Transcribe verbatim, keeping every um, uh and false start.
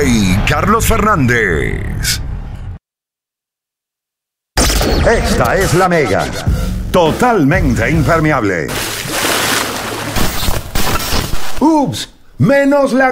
Carlos Fernández. Esta es la Mega. Totalmente impermeable. Ups, menos la